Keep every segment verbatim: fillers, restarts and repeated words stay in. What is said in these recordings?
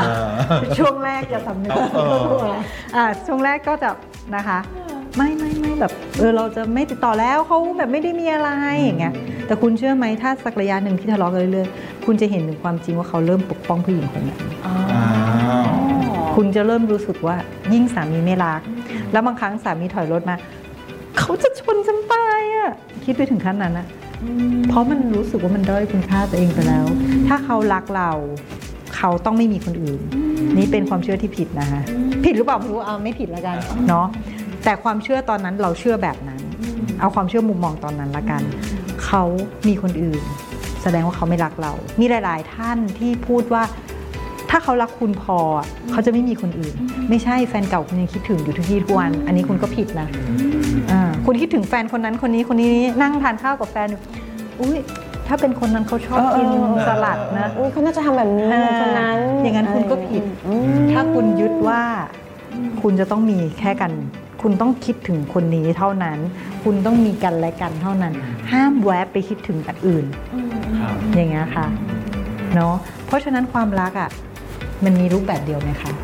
ช่วงแรกจะสำนึกอ่าช่วงแรกก็จะนะคะไม่ไม่ไม่แบบเออเราจะไม่ติดต่อแล้วเขาแบบไม่ได้มีอะไรอย่างเงี้ยแต่คุณเชื่อไหมถ้าสักระยะหนึ่งที่ทะเลาะกันเรื่อยๆคุณจะเห็นถึงความจริงว่าเขาเริ่มปกป้องผู้หญิงคนนั้นคุณจะเริ่มรู้สึกว่ายิ่งสามีไม่รักแล้วบางครั้งสามีถอยรถมาเขาจะชนฉันตายอ่ะคิดไปถึงขั้นนั้นนะเพราะมันรู้สึกว่ามันด้อยคุณค่าตัวเองไปแล้วถ้าเขารักเราเขาต้องไม่มีคนอื่นนี่เป็นความเชื่อที่ผิดนะคะผิดหรือเปล่าไม่รู้เอาไม่ผิดแล้วกันเนาะแต่ความเชื่อตอนนั้นเราเชื่อแบบนั้นเอาความเชื่อมุมมองตอนนั้นละกันเขามีคนอื่นแสดงว่าเขาไม่รักเรามีหลายๆท่านที่พูดว่าถ้าเขารักคุณพอเขาจะไม่มีคนอื่นไม่ใช่แฟนเก่าคุณยังคิดถึงอยู่ทุกที่ทุกวันอันนี้คุณก็ผิดนะคุณคิดถึงแฟนคนนั้นคนนี้คนนี้นั่งทานข้าวกับแฟนอุ้ยถ้าเป็นคนนั้นเขาชอบกินสลัดนะอุ้ยเขาน่าจะทำแบบนี้คนนั้นอย่างนั้นคุณก็ผิดถ้าคุณยึดว่าคุณจะต้องมีแค่กันคุณต้องคิดถึงคนนี้เท่านั้นคุณต้องมีกันและกันเท่านั้นห้ามแวบไปคิดถึงอันอื่นอย่างเงี้ยค่ะเนาะเพราะฉะนั้นความรักอ่ะมันมีรูปแบบเดียวไหมคะ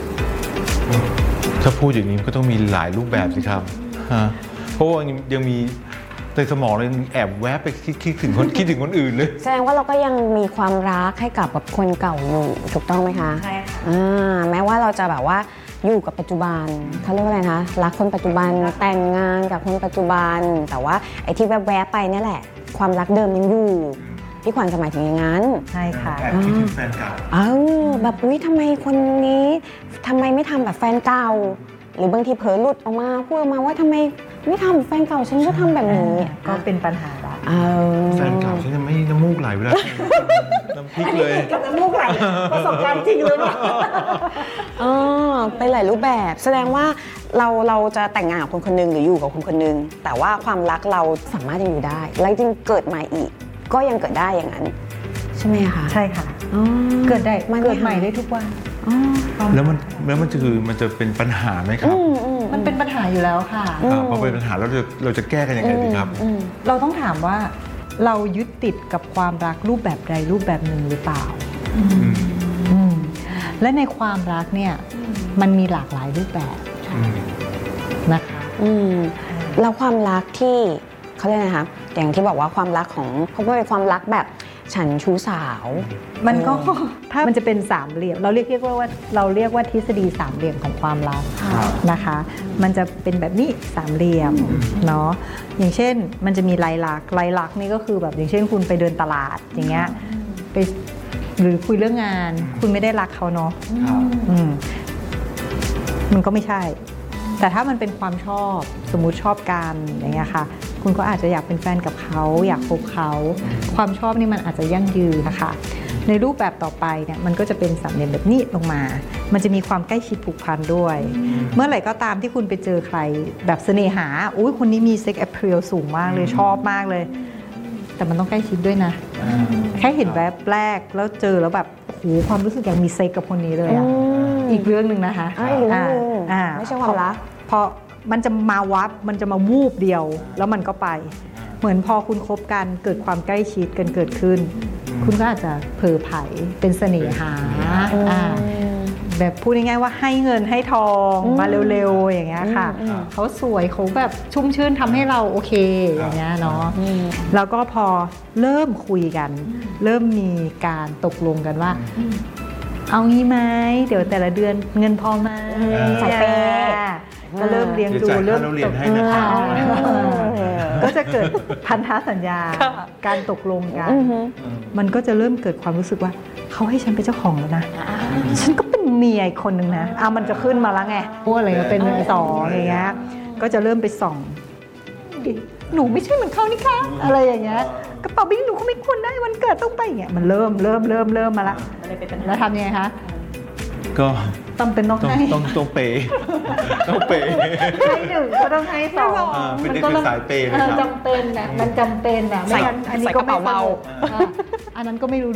ถ้าพูดอย่างนี้ก็ต้องมีหลายรูปแบบสิครับเพราะว่ายังมีในสมองเลยแอบแวบไปคิดถึงคนคิดถึงคนอื่นเลยแสดงว่าเราก็ยังมีความรักให้กับแบบคนเก่าอยู่ถูกต้องไหมคะใช่ค่ะแม้ว่าเราจะแบบว่าอยู่กับปัจจุบันเขาเรียกว่าอะไรนะรักคนปัจจุบันแต่งงานกับคนปัจจุบันแต่ว่าไอ้ที่แวบๆไปนี่แหละความรักเดิมยังอยู่พี่ขวัญจะหมายถึงอย่างนั้นใช่ค่ะแอบคิดถึงแฟนเก่าเออแบบอุ้ยทำไมคนนี้ทำไมไม่ทำแบบแฟนเก่าหรือบางทีเผลอหลุดออกมาพูดออกมาว่าทำไมไม่ทำแฟนเก่าฉันก็ทำแบบนี้ก็เป็นปัญหาละแฟนเก่าฉันจะไม่น้ำมูกไหลไปแล้วน้ำพริกเลยกับน้ำมูกไหลประสบการณ์จริงเลยว่ะอ๋อเป็นหลายรูปแบบแสดงว่าเราเราจะแต่งงานกับคนคนนึงหรืออยู่กับคนคนนึงแต่ว่าความรักเราสามารถยังอยู่ได้และจริงเกิดใหม่อีกก็ยังเกิดได้อย่างนั้นใช่ไหมคะใช่ค่ะเกิดได้เกิดใหม่ได้ทุกวันแล้วมันแล้วมันจะคือมันจะเป็นปัญหาไหมครับมันเป็นปัญหาอยู่แล้วค่ะพอเป็นปัญหาแล้วเราเราจะแก้กันยังไงดีครับเราต้องถามว่าเรายึดติดกับความรักรูปแบบใดรูปแบบหนึ่งหรือเปล่าและในความรักเนี่ยมันมีหลากหลายรูปแบบนะคะแล้วความรักที่เขาเรียกนะคะอย่างที่บอกว่าความรักของเขาเป็นความรักแบบฉันชู้สาวมันก็ถ้ามันจะเป็นสามเหลี่ยมเราเรียกเรียกว่าเราเรียกว่าทฤษฎีสามเหลี่ยมของความรักนะคะมันจะเป็นแบบนี้สามเหลี่ยมเนาะอย่างเช่นมันจะมีลายลักษณ์ลายลักษณ์นี่ก็คือแบบอย่างเช่นคุณไปเดินตลาดอย่างเงี้ยไปหรือคุยเรื่องงานคุณไม่ได้รักเขาเนาะมันก็ไม่ใช่แต่ถ้ามันเป็นความชอบสมมุติชอบกันอย่างเงี้ยค่ะคุณก็อาจจะอยากเป็นแฟนกับเขาอยากคบเขาความชอบนี่มันอาจจะยั่งยืนนะคะในรูปแบบต่อไปเนี่ยมันก็จะเป็นสามเหลี่ยมแบบนี้ลงมามันจะมีความใกล้ชิดผูกพันด้วยเมื่อไหร่ก็ตามที่คุณไปเจอใครแบบเสน่หาอุ้ยคนนี้มีเซ็กแอพเพรียลสูงมากเลยชอบมากเลยแต่มันต้องใกล้ชิดด้วยนะแค่เห็นแวบแรกแล้วเจอแล้วแบบโอ้โหความรู้สึกอยากมีเซ็กกับคนนี้เลยอ่ะอีกเรื่องหนึ่งนะคะไม่ใช่ความรักพอมันจะมาวับมันจะมาวูบเดียวแล้วมันก็ไปเหมือนพอคุณคบกันเกิดความใกล้ชิดกันเกิดขึ้นคุณก็อาจจะเผลอไผเป็นเสน่หาแบบพูดง่ายๆว่าให้เงินให้ทองมาเร็วๆอย่างเงี้ยค่ะเขาสวยเขาแบบชุ่มชื่นทำให้เราโอเคอย่างเงี้ยเนาะแล้วก็พอเริ่มคุยกันเริ่มมีการตกลงกันว่าเอางี้ไหมเดี๋ยวแต่ละเดือนเงินพอไหมใส่เป้ก็เริ่มเลี้ยงดูเริ่มตกลงก็จะเกิดพันธสัญญาการตกลงกันมันก็จะเริ่มเกิดความรู้สึกว่าเขาให้ฉันเป็นเจ้าของแล้วนะฉันก็เป็นเมียอีกคนนึงนะอ่ะมันจะขึ้นมาแล้วไงพวกอะไรเป็นสองอย่างเงี้ยก็จะเริ่มไปส่องหนูไม่ใช่เหมือนเขานี่คะอะไรอย่างเงี้ยกระเป๋าบิ้งหนูเขาไม่ควรได้วันเกิดต้องไปอย่างเงี้ยมันเริ่มเริ่มเริ่มเริ่มมาละแล้วทำยังไงคะก็ต้องเป็นต้องให้ต้องต้องเปย์ต้องเปย์ให้หนึ่งก็ต้องให้สองมันก็เป็นสายเปย์เลยครับจำเป็นนะมันจำเป็นนะไม่งั้นอันนี้ก็ไม่เบาอันนั้นก็ไม่รู้